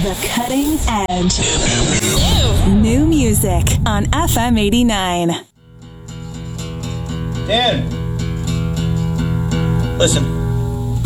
The cutting edge. New music on FM 89. Dan, listen.